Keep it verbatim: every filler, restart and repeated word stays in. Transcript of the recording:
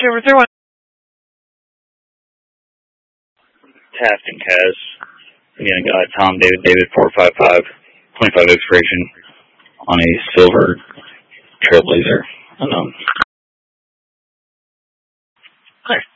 over zero one. Taft and Kaz. Again, uh, Tom, David, David, four five five, twenty-five expiration on a silver Trailblazer. Unknown. Clear.